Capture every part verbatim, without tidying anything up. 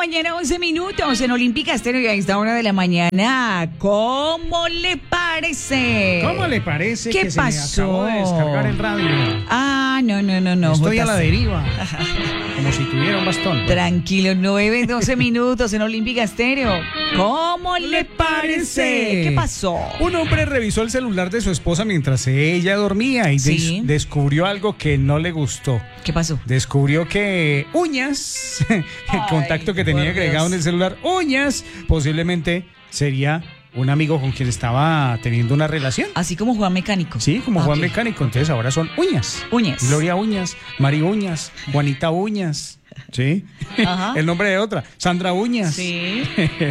mañana, once minutos en Olímpica Estéreo y a esta hora de la mañana. ¿Cómo le parece? ¿Cómo le parece ¿Qué que pasó? se me acabó de descargar el radio? Ah, no, no, no, no. Estoy J C. a la deriva, como si tuviera un bastón. Tranquilo, nueve, doce minutos en Olímpica Estéreo. ¿Cómo le parece? ¿Qué pasó? Un hombre revisó el celular de su esposa mientras ella dormía y Sí. des- descubrió algo que no le gustó. ¿Qué pasó? Descubrió que uñas, el Ay, contacto que tenía por agregado Dios. en el celular, uñas, posiblemente sería un amigo con quien estaba teniendo una relación. Así como Juan Mecánico. Sí, como Ah, Juan ok. Mecánico, entonces ahora son uñas. Uñas. Gloria Uñas, Mari Uñas, Juanita Uñas. ¿Sí? Ajá. El nombre de otra, Sandra Uñas. Sí.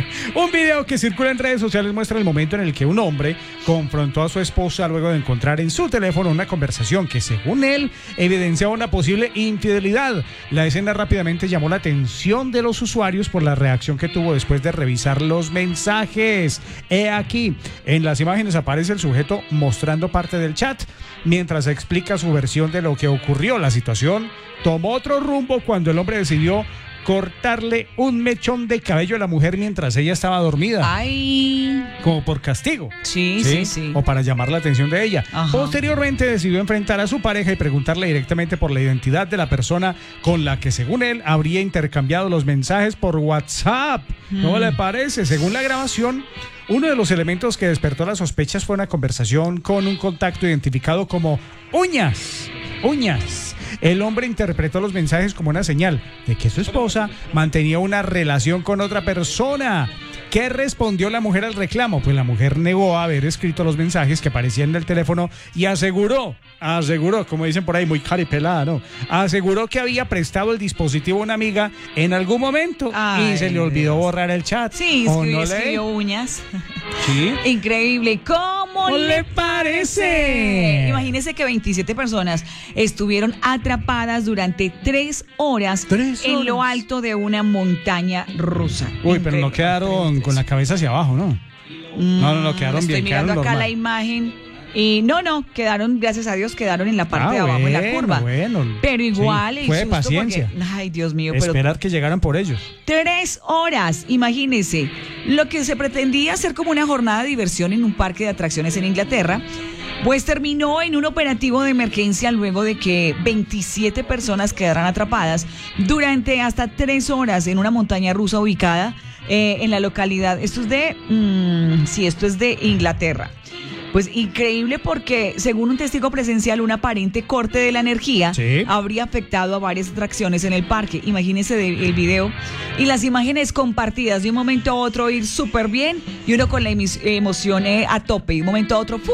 Un video que circula en redes sociales muestra el momento en el que un hombre confrontó a su esposa luego de encontrar en su teléfono una conversación que, según él, evidenciaba una posible infidelidad. La escena rápidamente llamó la atención de los usuarios por la reacción que tuvo después de revisar los mensajes. He aquí, en las imágenes aparece el sujeto mostrando parte del chat mientras explica su versión de lo que ocurrió. La situación tomó otro rumbo cuando el hombre decidió cortarle un mechón de cabello a la mujer mientras ella estaba dormida, Ay. como por castigo. Sí, sí, sí. O para llamar la atención de ella. Ajá. Posteriormente decidió enfrentar a su pareja y preguntarle directamente por la identidad de la persona con la que, según él, habría intercambiado los mensajes por WhatsApp. ¿Cómo Mm. le parece? Según la grabación, uno de los elementos que despertó las sospechas fue una conversación con un contacto identificado como Uñas. Uñas. El hombre interpretó los mensajes como una señal de que su esposa mantenía una relación con otra persona. ¿Qué respondió la mujer al reclamo? Pues la mujer negó haber escrito los mensajes que aparecían en el teléfono y aseguró, aseguró, como dicen por ahí, muy caripelada, ¿no? Aseguró que había prestado el dispositivo a una amiga en algún momento Ay, y se le olvidó Dios. borrar el chat. Sí, ¿O escribió, no le- escribió uñas. Sí. Increíble. ¿Cómo ¿Cómo le le parece? parece? Imagínese que veintisiete personas estuvieron atrapadas durante tres horas Tres en lo horas. alto de una montaña rusa. Uy, pero no Increíble. quedaron con la cabeza hacia abajo, ¿no? No, no, no, quedaron Estoy bien, mirando quedaron acá normal. la imagen y no, no, quedaron, gracias a Dios, quedaron en la parte Ah, de abajo, en la bueno, curva. bueno. Pero igual Sí, el fue de susto paciencia. porque- ay, Dios mío, pero Esperar que llegaran por ellos. tres horas, imagínense. Lo que se pretendía hacer como una jornada de diversión en un parque de atracciones en Inglaterra, pues terminó en un operativo de emergencia luego de que veintisiete personas quedaran atrapadas durante hasta tres horas en una montaña rusa ubicada eh, en la localidad. Esto es de, mm, sí, esto es de Inglaterra. Pues increíble porque, según un testigo presencial, un aparente corte de la energía Sí. habría afectado a varias atracciones en el parque. Imagínense de- el video y las imágenes compartidas de un momento a otro ir súper bien y uno con la emis- emoción eh, a tope y de un momento a otro ¡fu!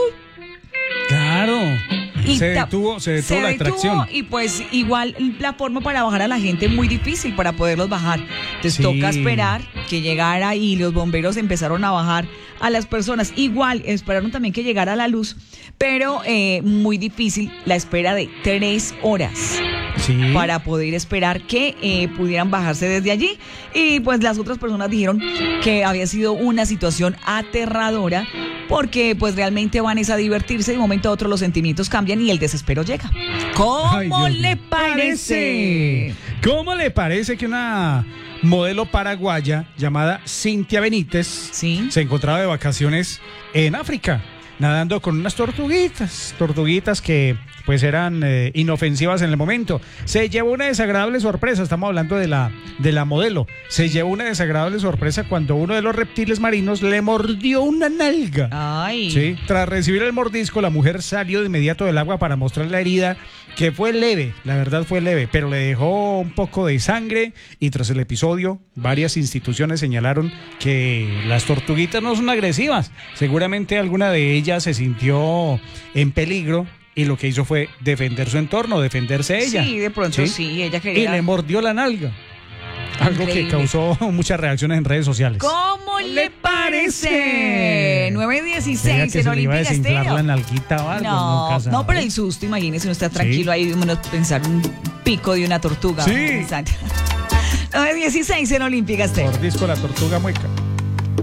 Claro. Y se ta- detuvo, se detuvo se la detuvo atracción. y pues igual la forma para bajar a la gente es muy difícil para poderlos bajar. Entonces Sí. toca esperar que llegara y los bomberos empezaron a bajar a las personas. Igual esperaron también que llegara la luz, pero eh, muy difícil la espera de tres horas Sí. para poder esperar que eh, pudieran bajarse desde allí. Y pues las otras personas dijeron que había sido una situación aterradora porque pues realmente van es a divertirse y de un momento a otro los sentimientos cambian y el desespero llega. ¿Cómo Ay, Dios le mío. parece? ¿Cómo le parece que una modelo paraguaya llamada Cintia Benítez Sí. se encontraba de vacaciones en África, nadando con unas tortuguitas, tortuguitas que pues eran eh, inofensivas en el momento? Se llevó una desagradable sorpresa, estamos hablando de la, de la modelo, se llevó una desagradable sorpresa cuando uno de los reptiles marinos le mordió una nalga. Ay. Sí, tras recibir el mordisco, la mujer salió de inmediato del agua para mostrar la herida, que fue leve, la verdad fue leve, pero le dejó un poco de sangre y tras el episodio, varias instituciones señalaron que las tortuguitas no son agresivas. Seguramente alguna de ellas se sintió en peligro y lo que hizo fue defender su entorno, defenderse ella. Sí, de pronto sí, ella Y quería. le mordió la nalga. Algo Increíble. que causó muchas reacciones en redes sociales. ¿Cómo le parece? nueve Creía dieciséis que en se le iba a Olímpica desinflar Estéreo. la nalguita o algo. No, nunca sabe. no, pero el susto, imagínese, uno está tranquilo Sí. ahí, uno pensar un pico de una tortuga. Sí. nueve dieciséis en Olímpica Estéreo. Mordisco la tortuga mueca.